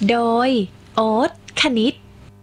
โดยโอ๊ตคณิต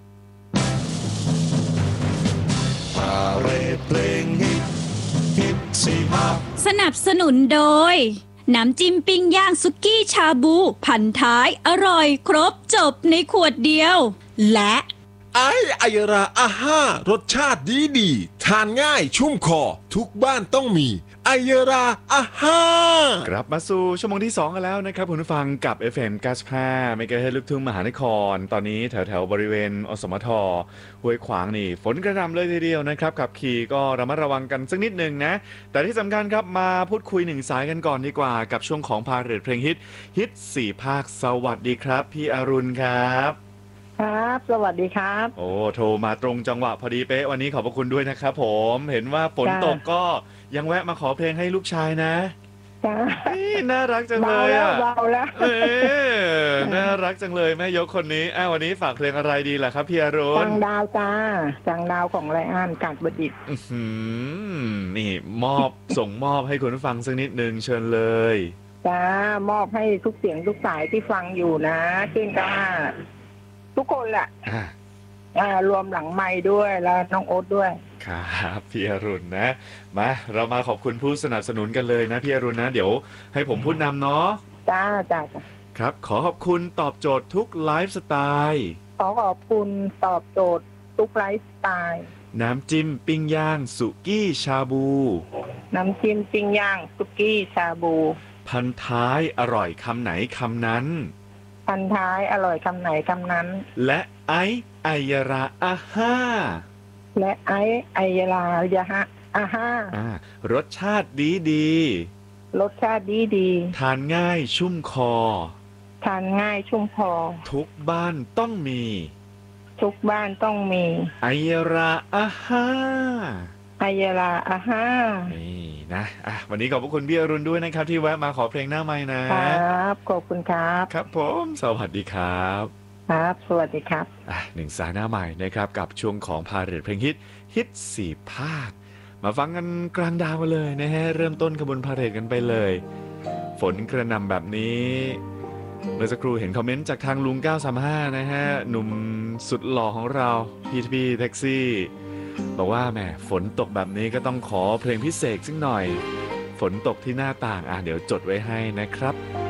พาเรดเพลงฮิตสี่ภาคสนับสนุนโดยน้ำจิ้มปิ้งย่างสุกี้ชาบูพันท้ายอร่อยครบจบในขวดเดียวและไอยราอาห้ารสชาติดีทานง่ายชุ่มคอทุกบ้านต้องมีไอยราอาห้ากลับมาสู่ชั่วโมงที่2กันแล้วนะครับคุณผู้ฟังกับ FM 95 เมกะเฮิรตซ์ลูกทุ่งมหานครตอนนี้แถวบริเวณอสมทห้วยขวางนี่ฝนกระหน่ำเลยทีเดียวนะครับขับขี่ก็ระมัดระวังกันสักนิดหนึ่งนะแต่ที่สำคัญครับมาพูดคุยหนึ่งสายกันก่อนดีกว่ากับช่วงของพาเรดเพลงฮิต4ภาคสวัสดีครับพี่อรุณครับครับสวัสดีครับโอ้โทรมาตรงจังหวะพอดีเป๊ะวันนี้ขอบพระคุณด้วยนะครับผมเห็นว่าฝนตกก็ยังแวะมาขอเพลงให้ลูกชายนะจ้าน่ารักจังเลยอ่ะเบาแล้วน่ารักจังเลยแม่ยกคนนี้วันนี้ฝากเพลงอะไรดีล่ะครับพี่อรุณจังดาวจ้าจังดาวของไรอันกาญจดิษฐ์นี่ส่งมอบให้คุณผู้ฟังสักนิดนึงเชิญเลยจ้ามอบให้ทุกเสียงทุกสายที่ฟังอยู่นะขึ้นก็ทุกคนแหละรวมหลังไมค์ด้วยแล้วน้องโอ๊ตด้วยครับพี่อรุณนะมาเรามาขอบคุณผู้สนับสนุนกันเลยนะพี่อรุณนะเดี๋ยวให้ผมพูดนำเนาะจ้าครับขอขอบคุณตอบโจทย์ทุกไลฟ์สไตล์ขอบคุณตอบโจทย์ทุกไลฟ์สไตล์น้ำจิ้มปิ้งย่างสุกี้ชาบูน้ำจิ้มปิ้งย่างสุกี้ชาบูพันท้ายอร่อยคำไหนคำนั้นพันท้ายอร่อยคำไหนคำนั้นและไอยราอาห้าและไอยรายาฮะอาห้ารสชาติดีรสชาติดีทานง่ายชุ่มคอทานง่ายชุ่มคอทุกบ้านต้องมีทุกบ้านต้องมีไอยราอาห้าไอยราอาห้านี่นะวันนี้ขอบพระคุณพี่อรุณด้วยนะครับที่แวะมาขอเพลงหน้าไมค์นะครับขอบคุณครับครับผมสวัสดีครับครับสวัสดีครับหนึ่งสายหน้าใหม่นะครับกับช่วงของพาเรดเพลงฮิต4ภาคมาฟังกันกลางดาวกันเลยนะฮะเริ่มต้นขบวนพาเรดกันไปเลยฝนกระหน่ำแบบนี้เมื่อสักครู่เห็นคอมเมนต์จากทางลุง935นะฮะหนุ่มสุดหล่อของเราพี่แท็กซี่บอกว่าแหมฝนตกแบบนี้ก็ต้องขอเพลงพิเศษสักหน่อยฝนตกที่หน้าต่างเดี๋ยวจดไว้ให้นะครับ